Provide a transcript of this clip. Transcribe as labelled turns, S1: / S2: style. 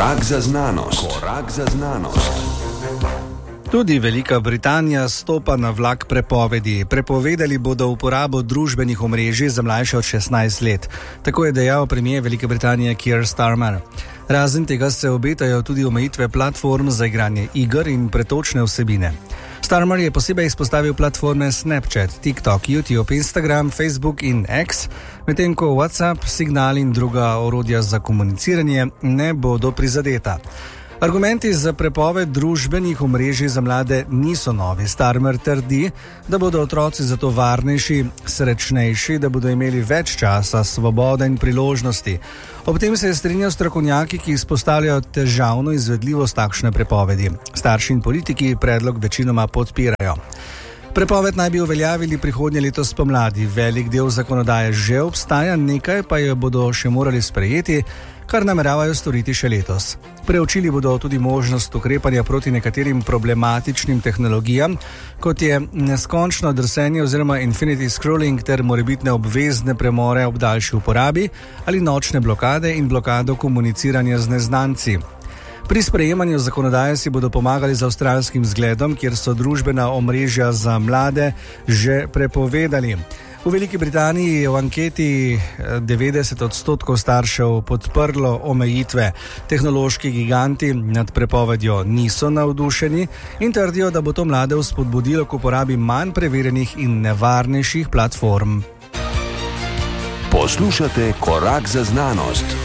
S1: Korak za znanost. Korak za znanost.
S2: Tudi Velika Britanija stopa na vlak prepovedi. Prepovedali bodo uporabo družbenih omrežij za mlajše od 16 let. Tako je dejal premier Velike Britanije Keir Starmer. Razen tega se obetajo tudi omejitve platform za igranje iger in pretočne vsebine. Starmer je posebej izpostavil platforme Snapchat, TikTok, YouTube, Instagram, Facebook in X, medtem ko WhatsApp, Signal in druga orodja za komuniciranje ne bodo prizadeta. Argumenti za prepoved družbenih omrežij za mlade niso novi. Starmer trdi, da bodo otroci zato varnejši, srečnejši, da bodo imeli več časa, svobode in priložnosti. Ob tem se je strinjal strokovnjaki, ki izpostavljajo težavno izvedljivost takšne prepovedi. Starši in politiki predlog večinoma podpirajo. Prepoved naj bi uveljavili prihodnje leto spomladi. Velik del zakonodaje že obstaja, nekaj pa jo bodo še morali sprejeti, kar nameravajo storiti še letos. Preučili bodo tudi možnost ukrepanja proti nekaterim problematičnim tehnologijam, kot je neskončno drsenje oziroma infinity scrolling ter morebitne obvezne premore ob daljši uporabi ali nočne blokade in blokado komuniciranja z neznanci. Pri sprejemanju zakonodaje si bodo pomagali z avstralskim zgledom, kjer so družbena omrežja za mlade že prepovedali. V Veliki Britaniji je v anketi 90% staršev podprlo omejitve. Tehnološki giganti nad prepovedjo niso navdušeni in trdijo, da bo to mlade vzpodbudilo k uporabi manj preverjenih in nevarnejših platform.
S1: Poslušate Korak za znanost.